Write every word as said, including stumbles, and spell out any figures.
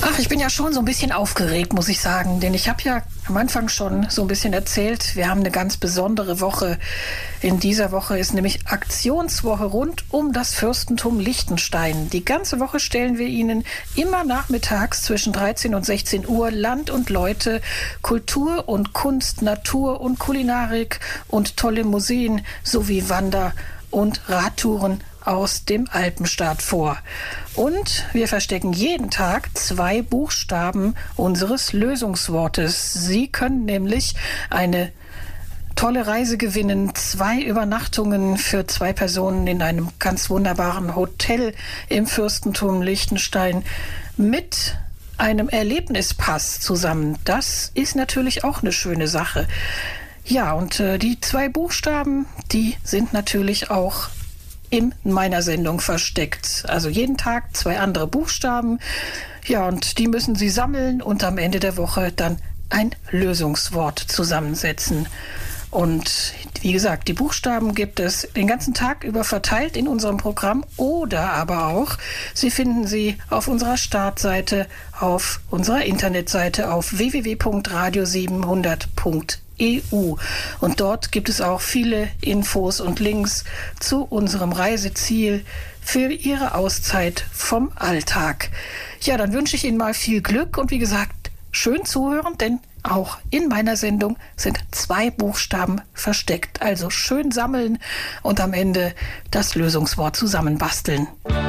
Ach, ich bin ja schon so ein bisschen aufgeregt, muss ich sagen, denn ich habe ja am Anfang schon so ein bisschen erzählt, wir haben eine ganz besondere Woche. In dieser Woche ist nämlich Aktionswoche rund um das Fürstentum Liechtenstein. Die ganze Woche stellen wir Ihnen immer nachmittags zwischen dreizehn und sechzehn Uhr Land und Leute, Kultur und Kunst, Natur und Kulinarik und tolle Museen sowie Wander- und Radtouren aus dem Alpenstaat vor. Und wir verstecken jeden Tag zwei Buchstaben unseres Lösungswortes. Sie können nämlich eine tolle Reise gewinnen, zwei Übernachtungen für zwei Personen in einem ganz wunderbaren Hotel im Fürstentum Liechtenstein mit einem Erlebnispass zusammen. Das ist natürlich auch eine schöne Sache. Ja, und äh, die zwei Buchstaben, die sind natürlich auch in meiner Sendung versteckt. Also jeden Tag zwei andere Buchstaben. Ja, und die müssen Sie sammeln und am Ende der Woche dann ein Lösungswort zusammensetzen. Und wie gesagt, die Buchstaben gibt es den ganzen Tag über verteilt in unserem Programm oder aber auch, Sie finden sie auf unserer Startseite, auf unserer Internetseite auf w w w punkt radio siebenhundert punkt e u. Und dort gibt es auch viele Infos und Links zu unserem Reiseziel für Ihre Auszeit vom Alltag. Ja, dann wünsche ich Ihnen mal viel Glück und wie gesagt, schön zuhören, denn auch in meiner Sendung sind zwei Buchstaben versteckt. Also schön sammeln und am Ende das Lösungswort zusammenbasteln.